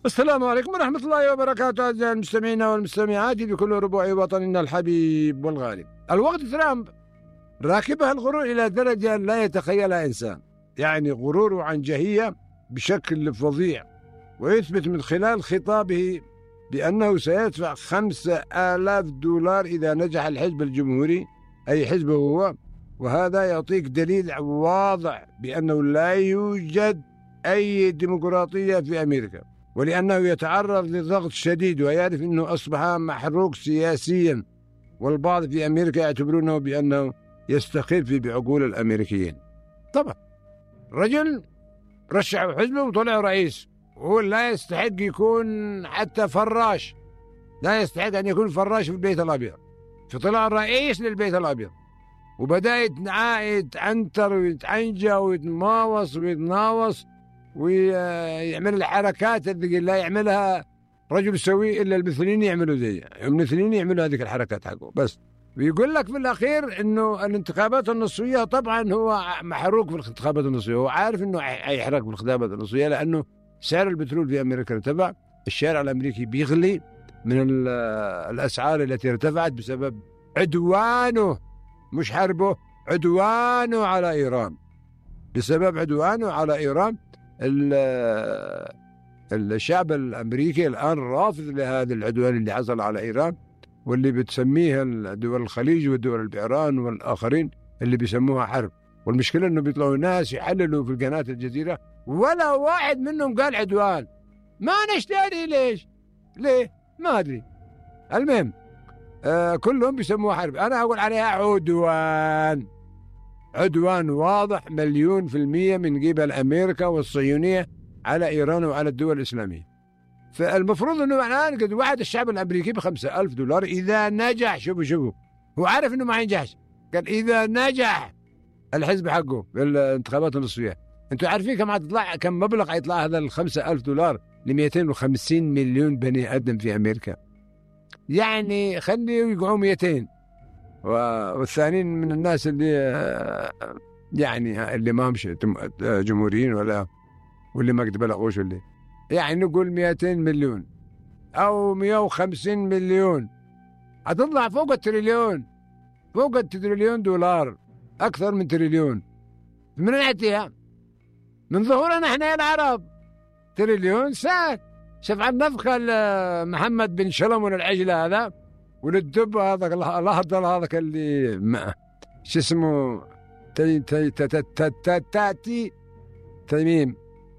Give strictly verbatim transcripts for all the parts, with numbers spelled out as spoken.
السلام عليكم ورحمة الله وبركاته أعزائي المستمعين والمستمعات بكل ربوع وطننا الحبيب والغالب. الوقت ترامب راكبها الغرور إلى درجة لا يتخيلها إنسان، يعني غروره عنجهية بشكل فظيع، ويثبت من خلال خطابه بأنه سيدفع خمسة آلاف دولار إذا نجح الحزب الجمهوري أي حزبه هو، وهذا يعطيك دليل واضح بأنه لا يوجد أي ديمقراطية في أمريكا، ولأنه يتعرض لضغط شديد ويعرف أنه أصبح محروق سياسيا، والبعض في أمريكا يعتبرونه بأنه يستخف بعقول الأمريكيين. طبعا رجل رشح حزبه وطلع رئيس، وهو لا يستحق يكون حتى فراش، لا يستحق أن يكون فراش في البيت الأبيض، فطلع رئيس للبيت الأبيض وبدأ يتعنتر ويتعنجى ويتماوص ويتناوص ويعمل الحركات اللي لا يعملها رجل سوي إلا المثليين يعملوا زي المثليين يعملوا هذه الحركات حقه بس. ويقول لك في الأخير إنه الانتخابات النصفية، طبعا هو محروق في الانتخابات النصفية، هو عارف إنه هيحرق في الانتخابات النصفية لأنه سعر البترول في أمريكا ارتفع، الشارع الأمريكي بيغلي من الأسعار التي ارتفعت بسبب عدوانه، مش حربه، عدوانه على إيران. بسبب عدوانه على إيران الشعب الأمريكي الآن رافض لهذا العدوان اللي حصل على إيران، واللي بتسميها دول الخليج والدول البعران والآخرين اللي بيسموها حرب. والمشكلة أنه بيطلعوا ناس يحللوا في قناة الجزيرة ولا واحد منهم قال عدوان، ما نشتري. ليش؟ ليه؟ ما أدري. المهم آه كلهم بيسموها حرب، أنا أقول عليها عدوان، عدوان واضح مليون في المية من قبل أمريكا والصهيونية على إيران وعلى الدول الإسلامية. فالمفروض أنه الآن قد وعد الشعب الأمريكي بخمسة ألف دولار إذا نجح. شوفوا شوفوا هو عارف أنه ما ينجحش، قال إذا نجح الحزب حقه في الانتخابات النصفية. أنتوا عارفين كم هتطلع، كم مبلغ هيطلع هذا الخمسة ألف دولار لمئتين وخمسين مليون بني آدم في أمريكا؟ يعني خليه يقعوا مئتين، والثانيين من الناس اللي يعني اللي ما مش جمهوريين ولا واللي ما قد بلغوش، اللي يعني نقول مئتين مليون أو مئة وخمسين مليون، هتطلع فوق التريليون، فوق التريليون دولار، أكثر من تريليون. من ناحيتها من ظهورنا احنا العرب تريليون ساعة. شوف عن نفخة محمد بن سلمان العجلة هذا والدب هذا الأخضر هذاك اللي شو اسمه تي تي تي تاتي تميم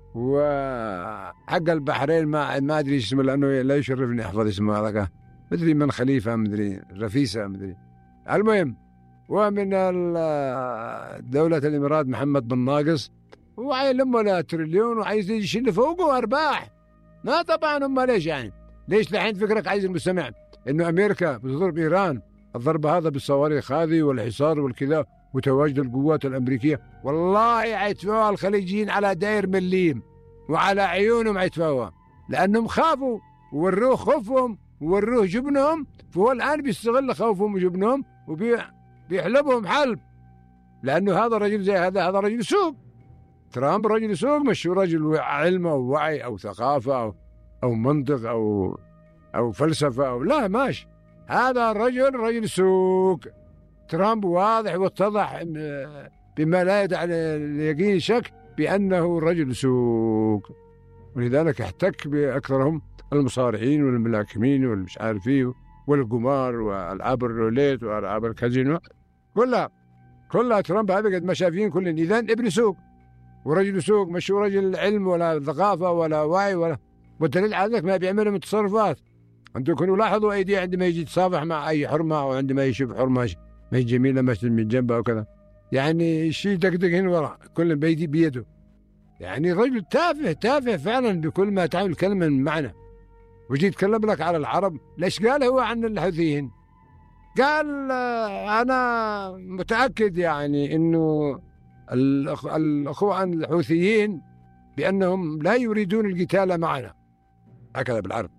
وحق البحرين، ما ما ادري اسمه لانه لا يشرفني احفظ اسمه هذاك، مدري من خليفه، مدري رفيسه، مدري. المهم ومن دولة الامارات محمد بن ناقص، وعيلمه له تريليون وعايز يشيل فوقه ارباح. ما طبعا هم ليش يعني ليش الحين فكرك عايز المستمع انه امريكا بتضرب ايران الضربه هذا بالصواريخ هذه والحصار والكذا وتواجد القوات الامريكيه؟ والله يدفعوها الخليجيين على داير مليم وعلى عيونهم يدفعوها، لانهم خافوا ووروه خوفهم ووروه جبنهم، فهو الان بيستغل خوفهم وجبنهم وبيحلبهم حلب، لانه هذا الرجل زي هذا هذا رجل سوق. ترامب رجل سوق، مش رجل علم او وعي او ثقافه او او منطق او او فلسفه او لا، ماشي. هذا الرجل رجل سوق. ترامب واضح واتضح بما لا يدع اليقين شك بأنه رجل سوق، ولذلك احتك بأكثرهم المصارعين والملاكمين والمش عارفين والقمار والألعاب الروليت وألعاب الكازينو كلها كلها ترامب هذا قد ما شايفين كل إذن ابن سوق ورجل سوق، مش رجل علم ولا ثقافة ولا وعي ولا. والدليل على ذلك ما بيعملوا من تصرفات. أنتم كنتوا لاحظوا أيدي عندما يجي يتصافح مع أي حرمة أو عندما يشوف حرمة ما هي جميلة ماشي من جنبها وكذا، يعني شيء دقدق هنا وراء كل بيدي بيده. يعني رجل تافه تافه فعلا بكل ما تعمل كلمة من معنى. وجي يتكلم لك على العرب، ليش قال هو عن الحوثيين؟ قال أنا متأكد يعني إنه الأخوان الحوثيين بأنهم لا يريدون القتال معنا، هكذا بالعرب.